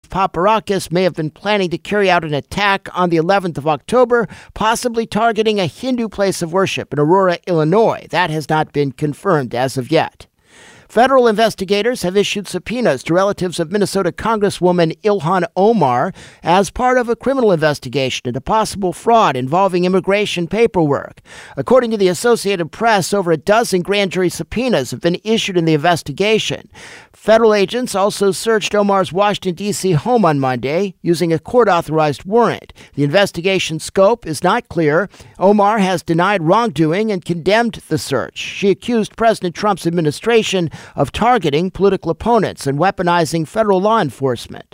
Paparakis may have been planning to carry out an attack on the 11th of October, possibly targeting a Hindu place of worship in Aurora, Illinois. That has not been confirmed as of yet. Federal investigators have issued subpoenas to relatives of Minnesota Congresswoman Ilhan Omar as part of a criminal investigation into possible fraud involving immigration paperwork. According to the Associated Press, over a dozen grand jury subpoenas have been issued in the investigation. Federal agents also searched Omar's Washington, D.C. home on Monday using a court-authorized warrant. The investigation scope is not clear. Omar has denied wrongdoing and condemned the search. She accused President Trump's administration of targeting political opponents and weaponizing federal law enforcement.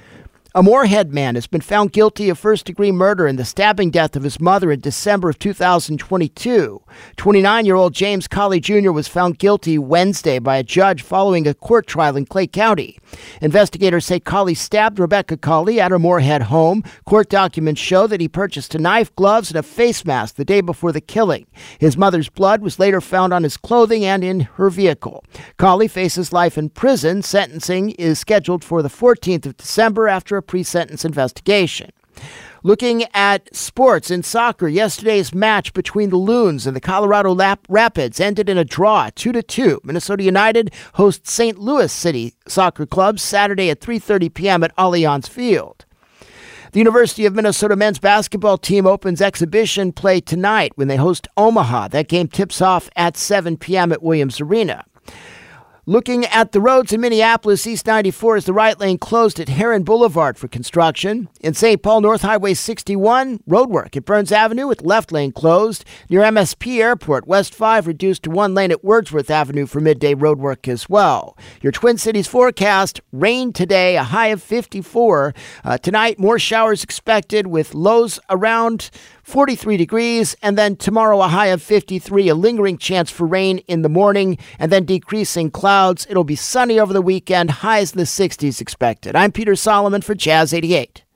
A Moorhead man has been found guilty of first-degree murder in the stabbing death of his mother in December of 2022. 29-year-old James Colley Jr. was found guilty Wednesday by a judge following a court trial in Clay County. Investigators say Colley stabbed Rebecca Colley at her Moorhead home. Court documents show that he purchased a knife, gloves, and a face mask the day before the killing. His mother's blood was later found on his clothing and in her vehicle. Colley faces life in prison. Sentencing is scheduled for the 14th of December after a pre-sentence investigation. Looking at sports in soccer, yesterday's match between the Loons and the Colorado Rapids ended in a draw, 2-2. Minnesota United hosts St. Louis City Soccer Club Saturday at 3:30 p.m. at Allianz Field. The University of Minnesota men's basketball team opens exhibition play tonight when they host Omaha. That game tips off at 7 p.m. at Williams Arena. Looking at the roads in Minneapolis, East 94 is the right lane closed at Heron Boulevard for construction. In St. Paul, North Highway 61, roadwork at Burns Avenue with left lane closed. Near MSP Airport, West 5 reduced to one lane at Wordsworth Avenue for midday roadwork as well. Your Twin Cities forecast, rain today, a high of 54. Tonight, more showers expected with lows around 43 degrees, and then tomorrow a high of 53, a lingering chance for rain in the morning, and then decreasing clouds. It'll be sunny over the weekend, highs in the 60s expected. I'm Peter Solomon for Jazz 88.